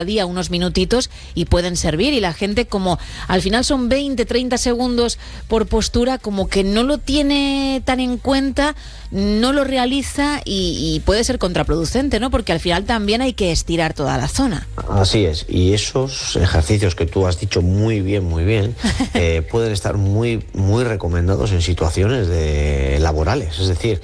día unos minutitos y pueden servir, y la gente, como al final son 20-30 segundos por postura, como que no lo tiene tan en cuenta, no lo realiza y puede ser contraproducente, ¿no? Porque al final también hay que estirar toda la zona. Así es, y esos ejercicios que tú has dicho muy bien, pueden estar muy recomendados en situaciones laborales. Es decir,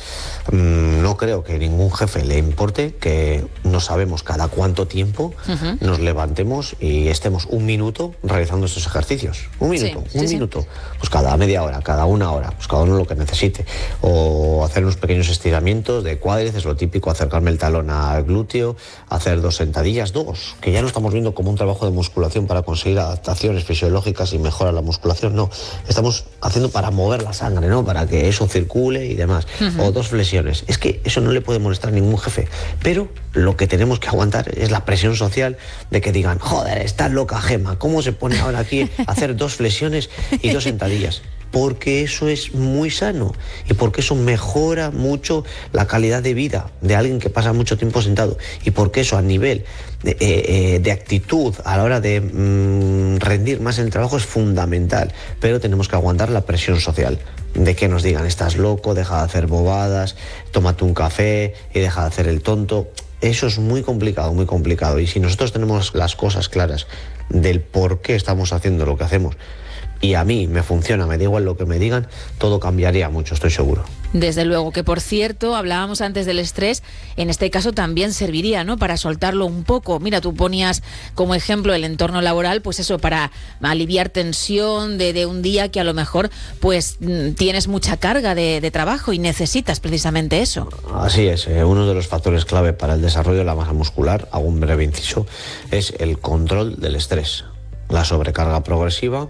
no creo que ningún jefe le importe que no sabemos cada cuánto tiempo nos levantemos y estemos un minuto realizando estos ejercicios. Un minuto. Pues cada media hora, cada una hora, pues cada uno lo que necesite. O hacer unos pequeños estiramientos de cuádriceps, lo típico, acercarme el talón al glúteo, hacer 2 sentadillas, que ya no estamos viendo como un trabajo de musculación para conseguir adaptaciones fisiológicas y mejorar la musculación, no. Estamos haciendo para mover la sangre, ¿no? Para que eso circule y demás. O 2 flexiones. Es que eso no le puede molestar a ningún jefe. Pero lo que tenemos que aguantar es la presión social de que digan, joder, está loca Gema, ¿cómo se pone ahora aquí a hacer 2 flexiones y 2 sentadillas? Porque eso es muy sano y porque eso mejora mucho la calidad de vida de alguien que pasa mucho tiempo sentado, y porque eso a nivel de actitud a la hora de rendir más en el trabajo es fundamental. Pero tenemos que aguantar la presión social de que nos digan, estás loco, deja de hacer bobadas, tómate un café y deja de hacer el tonto. Eso es muy complicado, y si nosotros tenemos las cosas claras del por qué estamos haciendo lo que hacemos, y a mí me funciona, me da igual lo que me digan, todo cambiaría mucho, estoy seguro. Desde luego, que por cierto, hablábamos antes del estrés, en este caso también serviría, ¿no?, para soltarlo un poco. Mira, tú ponías como ejemplo el entorno laboral, pues eso, para aliviar tensión de un día que a lo mejor pues tienes mucha carga de trabajo y necesitas precisamente eso. Así es, uno de los factores clave para el desarrollo de la masa muscular, hago un breve inciso, es el control del estrés, la sobrecarga progresiva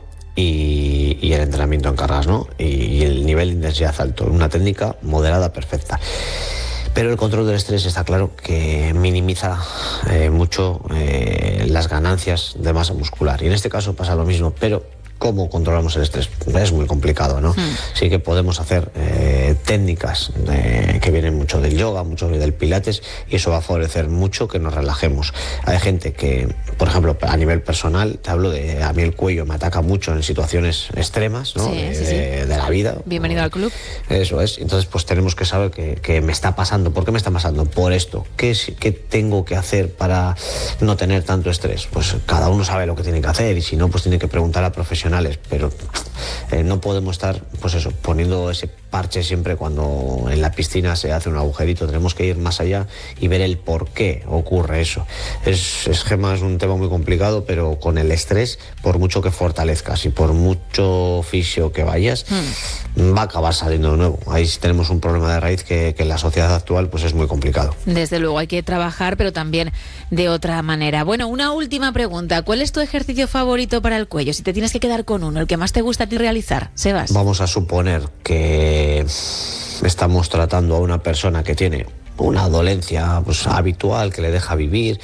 y el entrenamiento en cargas, ¿no? Y el nivel de intensidad alto, una técnica moderada perfecta. Pero el control del estrés está claro que minimiza mucho las ganancias de masa muscular. Y en este caso pasa lo mismo, pero ¿cómo controlamos el estrés? Es muy complicado, ¿no? Sí que podemos hacer técnicas que vienen mucho del yoga, mucho del pilates, y eso va a favorecer mucho que nos relajemos. Hay gente que, por ejemplo, a nivel personal, te hablo de, a mí el cuello me ataca mucho en situaciones extremas, ¿no? De la vida. Bienvenido al club. Eso es. Entonces, pues tenemos que saber que me está pasando. ¿Por qué me está pasando? Por esto. ¿Qué tengo que hacer para no tener tanto estrés? Pues cada uno sabe lo que tiene que hacer, y si no, pues tiene que preguntar a profesionales. Pero no podemos estar, pues eso, poniendo ese parche siempre cuando en la piscina se hace un agujerito. Tenemos que ir más allá y ver el por qué ocurre eso. Gema, es un tema muy complicado, pero con el estrés, por mucho que fortalezcas y por mucho fisio que vayas, va a acabar saliendo de nuevo. Ahí sí tenemos un problema de raíz que en la sociedad actual pues es muy complicado. Desde luego hay que trabajar, pero también de otra manera. Bueno, una última pregunta. ¿Cuál es tu ejercicio favorito para el cuello? Si te tienes que quedar con uno, el que más te gusta a ti realizar, Sebas. Vamos a suponer que estamos tratando a una persona que tiene una dolencia pues habitual, que le deja vivir,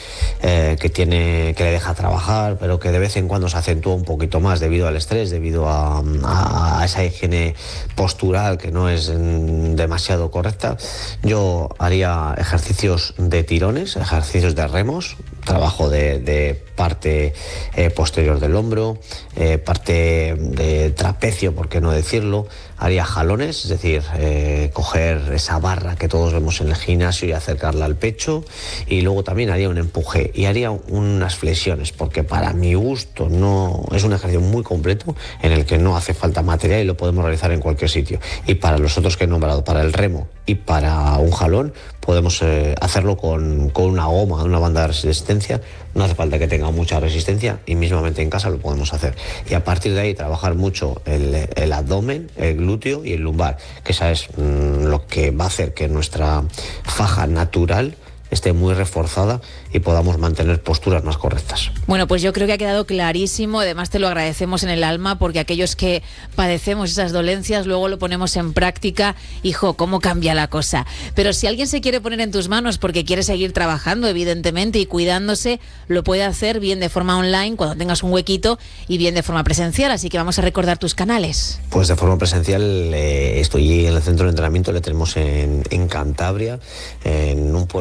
que le deja trabajar, pero que de vez en cuando se acentúa un poquito más debido al estrés, debido a esa higiene postural que no es demasiado correcta. Yo haría ejercicios de tirones, ejercicios de remos, trabajo de parte posterior del hombro, parte de trapecio, por qué no decirlo. Haría jalones, es decir, coger esa barra que todos vemos en el gimnasio y acercarla al pecho, y luego también haría un empuje y haría unas flexiones, porque para mi gusto no es un ejercicio muy completo en el que no hace falta material y lo podemos realizar en cualquier sitio. Y para los otros que he nombrado, para el remo y para un jalón, podemos hacerlo con una goma, una banda de resistencia. No hace falta que tenga mucha resistencia y mismamente en casa lo podemos hacer. Y a partir de ahí trabajar mucho el abdomen, el glúteo y el lumbar, que eso es lo que va a hacer que nuestra faja natural esté muy reforzada y podamos mantener posturas más correctas. Bueno, pues yo creo que ha quedado clarísimo. Además te lo agradecemos en el alma, porque aquellos que padecemos esas dolencias luego lo ponemos en práctica. Hijo, cómo cambia la cosa. Pero si alguien se quiere poner en tus manos porque quiere seguir trabajando, evidentemente, y cuidándose, lo puede hacer bien de forma online cuando tengas un huequito, y bien de forma presencial. Así que vamos a recordar tus canales. Pues de forma presencial estoy en el centro de entrenamiento, le tenemos en Cantabria, en un pueblo que se llama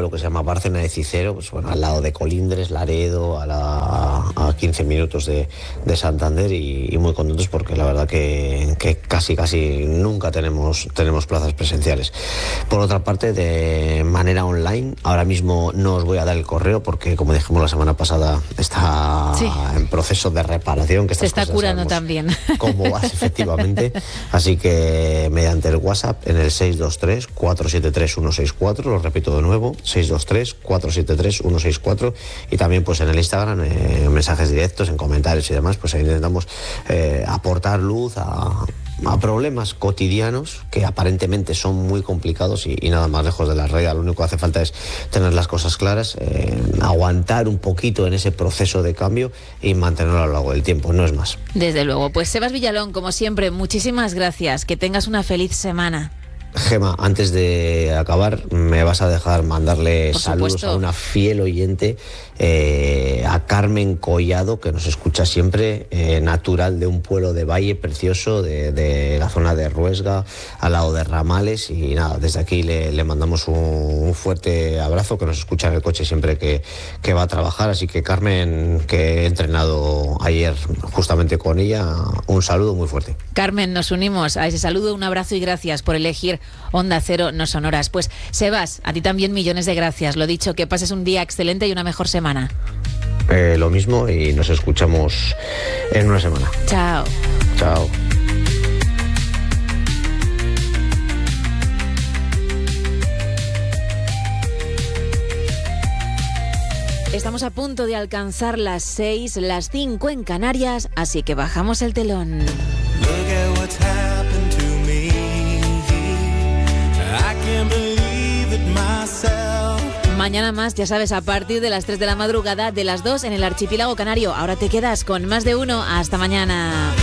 Bárcena de Cicero, pues bueno, al lado de Colindres, Laredo, a 15 minutos de Santander, y muy contentos porque la verdad que casi nunca tenemos plazas presenciales. Por otra parte, de manera online, ahora mismo no os voy a dar el correo porque, como dijimos la semana pasada, está en proceso de reparación, que se está curando también. Cómo vas, efectivamente. Así que mediante el WhatsApp en el 623-473-164, lo repito de nuevo, 623-473-164, y también pues en el Instagram, mensajes directos, en comentarios y demás, pues ahí intentamos aportar luz a problemas cotidianos que aparentemente son muy complicados y nada más lejos de la realidad. Lo único que hace falta es tener las cosas claras, aguantar un poquito en ese proceso de cambio y mantenerlo a lo largo del tiempo, no es más. Desde luego. Pues Sebas Villalón, como siempre, muchísimas gracias, que tengas una feliz semana. Gema, antes de acabar, me vas a dejar mandarle saludos supuesto a una fiel oyente, a Carmen Collado, que nos escucha siempre, natural de un pueblo de Valle precioso, de la zona de Ruesga, al lado de Ramales, y nada, desde aquí le mandamos un fuerte abrazo, que nos escucha en el coche siempre que va a trabajar. Así que, Carmen, que he entrenado ayer justamente con ella, un saludo muy fuerte. Carmen, nos unimos a ese saludo, un abrazo y gracias por elegir Onda Cero No Sonoras. Pues Sebas, a ti también millones de gracias. Lo dicho, que pases un día excelente y una mejor semana. Lo mismo, y nos escuchamos en una semana. Chao. Chao. Estamos a punto de alcanzar las 6, las 5 en Canarias, así que bajamos el telón. Mañana más, ya sabes, a partir de las 3 de la madrugada, de las 2 en el archipiélago canario. Ahora te quedas con Más de Uno. Hasta mañana.